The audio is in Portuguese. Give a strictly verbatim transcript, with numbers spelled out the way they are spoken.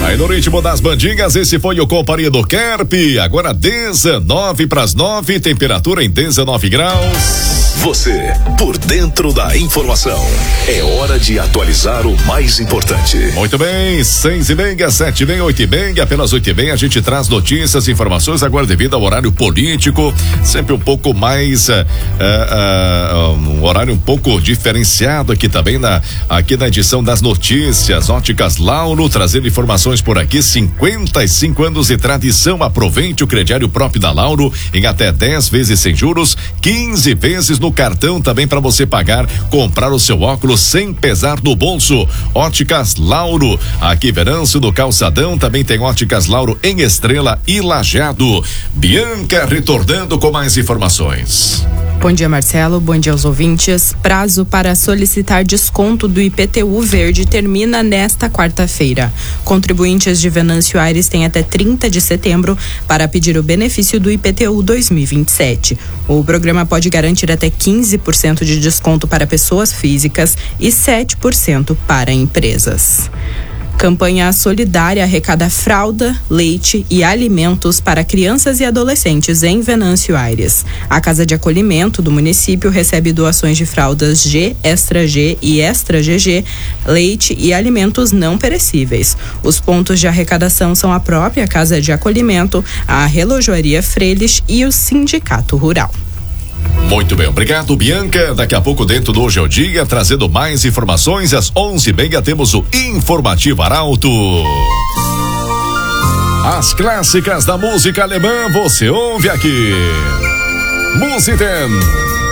Aí no ritmo das bandinhas, esse foi o Companhia do Kerp. Agora dezenove para as nove, temperatura em dezenove graus. Você, por dentro da informação. É hora de atualizar o mais importante. Muito bem, seis e meia, sete e meia, oito e meia, pelas oito e meia a gente traz notícias, informações, agora devido ao horário político, sempre um pouco mais, uh, uh, uh, um horário um pouco diferenciado aqui também na, aqui na edição das notícias. Óticas Lauro, trazendo informações por aqui, cinquenta e cinco anos de tradição, aproveite o crediário próprio da Lauro em até dez vezes sem juros, quinze vezes no cartão também para você pagar, comprar o seu óculos sem pesar no bolso. Óticas Lauro, aqui Veranço do Calçadão, também tem Óticas Lauro em Estrela e Lajeado. Bianca retornando com mais informações. Bom dia, Marcelo. Bom dia aos ouvintes. Prazo para solicitar desconto do I P T U verde termina nesta quarta-feira. Contribuintes de Venâncio Aires têm até trinta de setembro para pedir o benefício do I P T U dois mil e vinte e sete. O programa pode garantir até quinze por cento de desconto para pessoas físicas e sete por cento para empresas. Campanha solidária arrecada fralda, leite e alimentos para crianças e adolescentes em Venâncio Aires. A Casa de Acolhimento do município recebe doações de fraldas G, Extra G e Extra G G, leite e alimentos não perecíveis. Os pontos de arrecadação são a própria Casa de Acolhimento, a Relojoaria Freires e o Sindicato Rural. Muito bem, obrigado, Bianca. Daqui a pouco, dentro do Hoje é o Dia, trazendo mais informações. Às onze e meia temos o Informativo Arauto. As clássicas da música alemã você ouve aqui. Musiten.